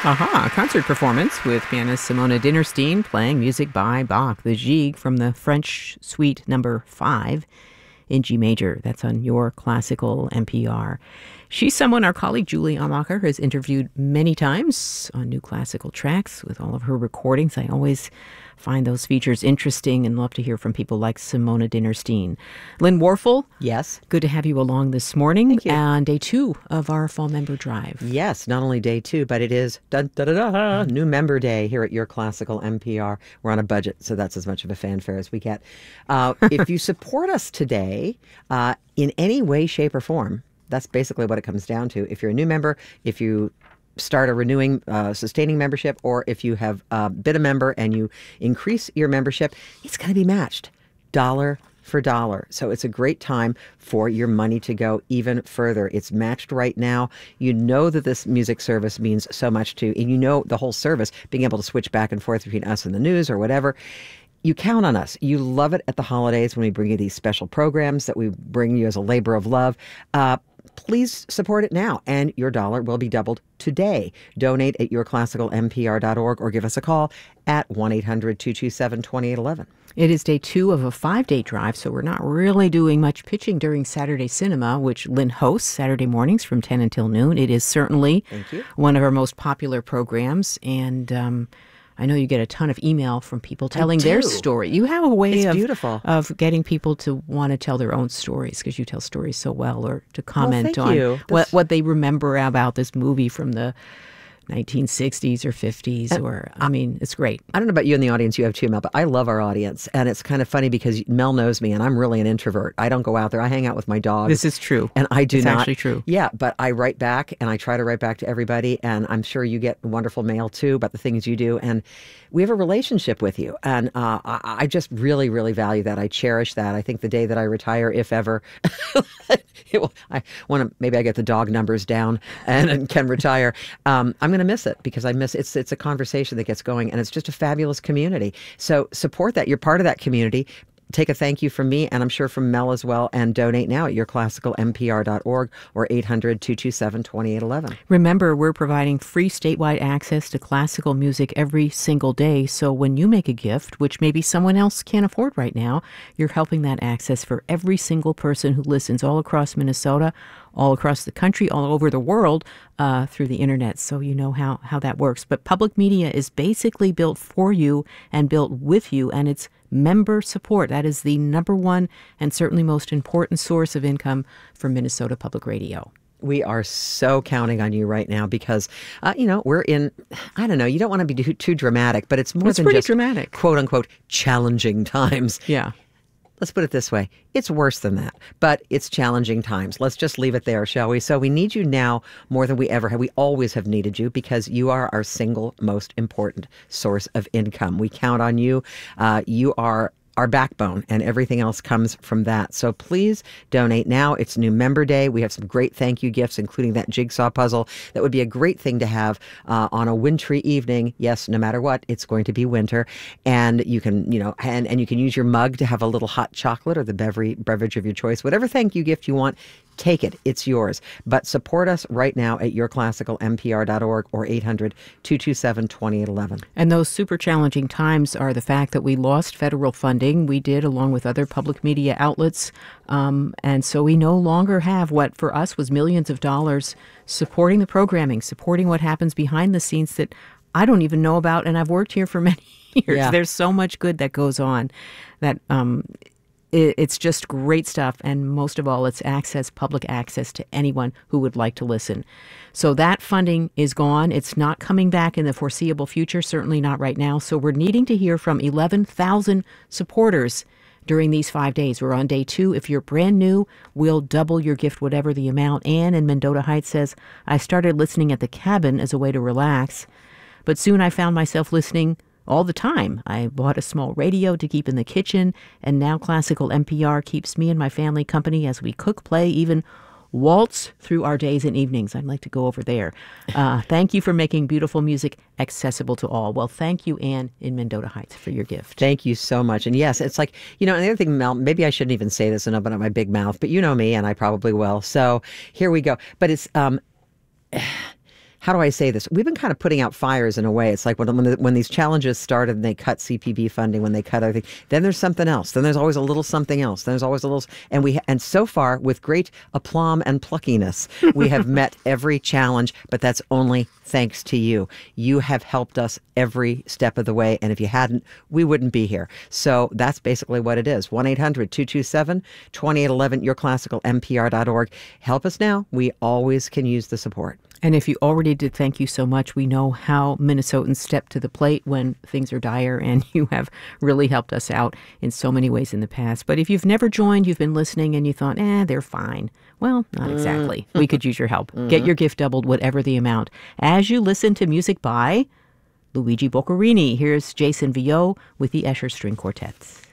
Aha, concert performance with pianist Simona Dinnerstein playing music by Bach, the Gigue from the French Suite number 5 in G major. That's on Your Classical NPR. She's someone our colleague Julie Amacher has interviewed many times on New Classical Tracks with all of her recordings. I always find those features interesting and love to hear from people like Simona Dinnerstein. Lynn Warfel. Yes. Good to have you along this morning. Thank you. On day 2 of our Fall Member Drive. Yes, not only day 2, but it is new member day here at Your Classical NPR. We're on a budget, so that's as much of a fanfare as we get. If you support us today in any way, shape, or form, that's basically what it comes down to. If you're a new member, if you start a renewing, sustaining membership, or if you have been a member and you increase your membership, it's going to be matched dollar for dollar. So it's a great time for your money to go even further. It's matched right now. You know that this music service means so much to you, and you know the whole service, being able to switch back and forth between us and the news or whatever. You count on us. You love it at the holidays when we bring you these special programs that we bring you as a labor of love. Please support it now, and your dollar will be doubled today. Donate at yourclassicalnpr.org or give us a call at 1-800-227-2811. It is day 2 of a 5-day drive, so we're not really doing much pitching during Saturday Cinema, which Lynn hosts Saturday mornings from 10 until noon. It is certainly one of our most popular programs, and I know you get a ton of email from people telling their story. You have a way of getting people to want to tell their own stories because you tell stories so well, or to comment on what they remember about this movie from the 1960s or 50s, I mean, it's great. I don't know about you in the audience, you have too, Mel, but I love our audience. And it's kind of funny because Mel knows me and I'm really an introvert. I don't go out there. I hang out with my dogs. This is true. And I do it's not. It's actually true. Yeah, but I write back and I try to write back to everybody. And I'm sure you get wonderful mail too about the things you do. And we have a relationship with you. And I just really, really value that. I cherish that. I think the day that I retire, if ever, maybe I get the dog numbers down and can retire. I'm going to miss it because it's a conversation that gets going, and it's just a fabulous community. So support that. You're part of that community. Take a thank you from me, and I'm sure from Mel as well, and donate now at yourclassicalnpr.org or 800-227-2811. Remember, we're providing free statewide access to classical music every single day, so when you make a gift, which maybe someone else can't afford right now, you're helping that access for every single person who listens all across Minnesota, all across the country, all over the world, through the internet, so you know how that works. But public media is basically built for you and built with you, and it's member support. That is the number one and certainly most important source of income for Minnesota Public Radio. We are so counting on you right now because, we're in, I don't know, you don't want to be too dramatic, but it's more than pretty just dramatic, quote unquote, challenging times. Yeah. Let's put it this way. It's worse than that, but it's challenging times. Let's just leave it there, shall we? So we need you now more than we ever have. We always have needed you because you are our single most important source of income. We count on you. You are our backbone, and everything else comes from that. So please donate now. It's New Member Day. We have some great thank you gifts, including that jigsaw puzzle. That would be a great thing to have on a wintry evening. Yes, no matter what, it's going to be winter. And you can, and you can use your mug to have a little hot chocolate or the beverage of your choice. Whatever thank you gift you want, take it. It's yours. But support us right now at yourclassicalnpr.org or 800-227-2811. And those super challenging times are the fact that we lost federal funding. We did, along with other public media outlets. And so we no longer have what for us was millions of dollars supporting the programming, supporting what happens behind the scenes that I don't even know about. And I've worked here for many years. Yeah. There's so much good that goes on that it's just great stuff, and most of all, it's public access to anyone who would like to listen. So that funding is gone. It's not coming back in the foreseeable future, certainly not right now. So we're needing to hear from 11,000 supporters during these 5 days. We're on day 2. If you're brand new, we'll double your gift, whatever the amount. Ann in Mendota Heights says, I started listening at the cabin as a way to relax, but soon I found myself listening all the time. I bought a small radio to keep in the kitchen, and now Classical NPR keeps me and my family company as we cook, play, even waltz through our days and evenings. I'd like to go over there. Thank you for making beautiful music accessible to all. Well, thank you, Ann in Mendota Heights, for your gift. Thank you so much. And yes, it's like, and the other thing, Mel, maybe I shouldn't even say this and open up my big mouth, but you know me, and I probably will. So here we go. But it's, how do I say this? We've been kind of putting out fires in a way. It's like when these challenges started and they cut CPB funding, when they cut everything, then there's something else. Then there's always a little something else. Then there's always a little, and so far, with great aplomb and pluckiness, we have met every challenge, but that's only thanks to you. You have helped us every step of the way, and if you hadn't, we wouldn't be here. So that's basically what it is. 1-800-227-2811, yourclassicalmpr.org. Help us now. We always can use the support. And if you already did, thank you so much. We know how Minnesotans step to the plate when things are dire, and you have really helped us out in so many ways in the past. But if you've never joined, you've been listening, and you thought, they're fine. Well, not exactly. We could use your help. Get your gift doubled, whatever the amount. As you listen to music by Luigi Boccherini, here's Jason Villot with the Escher String Quartets.